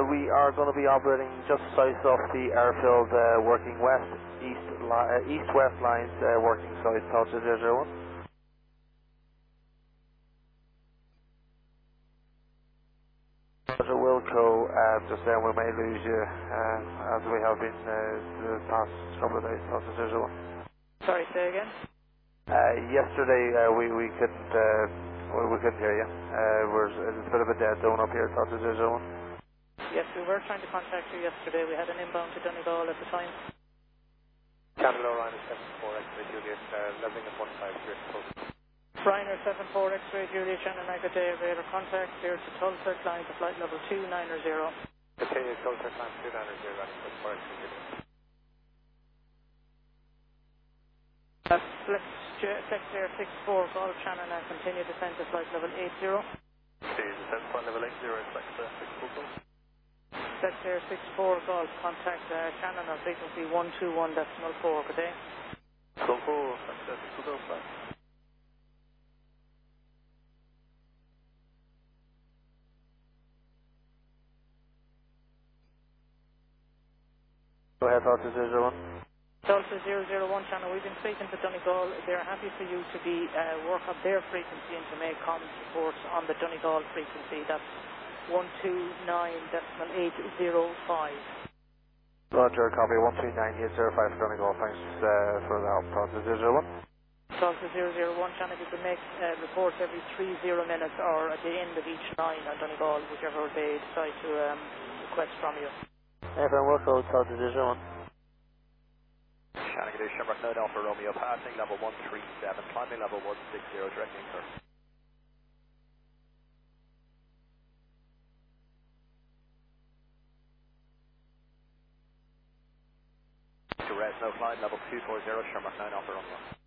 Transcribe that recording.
we are going to be operating just south of the airfield, working east-west lines, working south, Delta 001. Delta Wilco, just then we may lose you, as we have been the past couple of days, Delta 001. Sorry, say again? Yesterday we couldn't hear you. It's a bit of a dead zone up here, Delta 001. Yes, we were trying to contact you yesterday. We had an inbound to Donegal at the time. Capital Ryan 74 X-ray Juliet, leveling at 150 post. Ryanair 74 X-ray Juliet, Shannon Agaday, radar contact, clear to Tulsa, climb to flight level 290. Okay, Tulsa, climb 290, Ryanair 74 X-ray Juliet. Flex Air 64, Golf Shannon, and continue descent to flight level 80. Okay, descent flight level 80, Flex Air 64. Flex Air 64, Golf, contact Shannon on frequency 121.4, good day. Go, Flex Air 64, flight. Go ahead, Delta 001. Delta 001 channel, we've been speaking to Donegal. They're happy for you to be work on their frequency and to make comms reports on the Donegal frequency. That's 129.805. Roger, copy 129.805 Donegal. Thanks for the help, Delta 001. Delta 001 channel, you can make reports every 30 minutes or at the end of each line on Donegal, whichever they decide to request from you. FM Wilco, Delta 001. Shannon Agaday, Shamrock 9 Alpha Romeo, passing level 137, climbing level 160, directing sir. To Resno, climb level 240, Shamrock 9 Alpha Romeo.